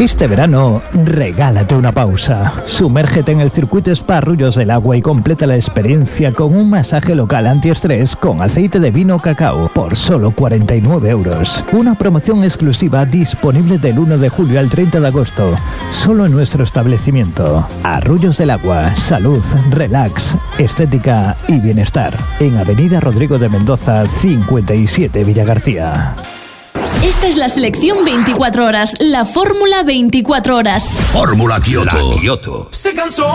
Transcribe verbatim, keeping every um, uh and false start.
Este verano, regálate una pausa. Sumérgete en el circuito Spa Arroyos del Agua y completa la experiencia con un masaje local antiestrés con aceite de vino cacao por solo cuarenta y nueve euros. Una promoción exclusiva disponible del uno de julio al treinta de agosto, solo en nuestro establecimiento. Arroyos del Agua, salud, relax, estética y bienestar. En Avenida Rodrigo de Mendoza, cincuenta y siete, Villagarcía. Esta es la selección veinticuatro horas, la fórmula veinticuatro horas. Fórmula Kioto. Kioto. Se cansó